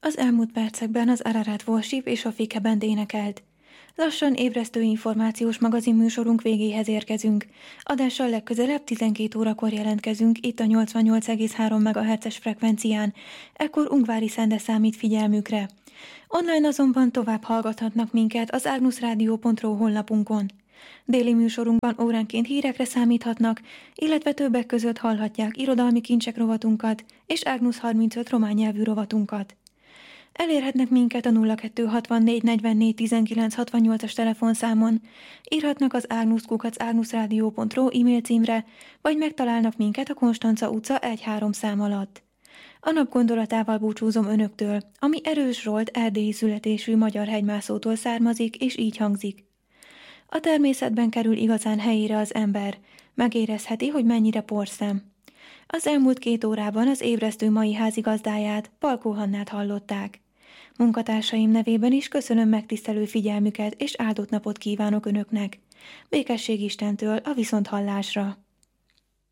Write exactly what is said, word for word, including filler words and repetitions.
Az elmúlt percekben az Ararat Worship és a Fike Band énekelt. Lassan ébresztő információs magazinműsorunk végéhez érkezünk. Adással legközelebb tizenkét órakor jelentkezünk itt a nyolcvannyolc egész három megahertzes frekvencián, ekkor Ungvári Szende számít figyelmükre. Online azonban tovább hallgathatnak minket az agnusradio pont ru honlapunkon. Déli műsorunkban óránként hírekre számíthatnak, illetve többek között hallhatják irodalmi kincsek rovatunkat és Ágnusz harmincöt román nyelvű rovatunkat. Elérhetnek minket a nulla kettő hatvannégy negyvennégy tizenkilenc hatvannyolcas telefonszámon, írhatnak az ágnusz kukac ágnusradio pont ru e-mail címre, vagy megtalálnak minket a Konstanca utca egy három szám alatt. A nap gondolatával búcsúzom önöktől, ami Erős Zsolt erdélyi születésű magyar hegymászótól származik, és így hangzik. A természetben kerül igazán helyére az ember, megérezheti, hogy mennyire porszem. Az elmúlt két órában az ébresztő mai házigazdáját, Palkó Hannát hallották. Munkatársaim nevében is köszönöm megtisztelő figyelmüket, és áldott napot kívánok önöknek. Békesség Istentől a viszonthallásra!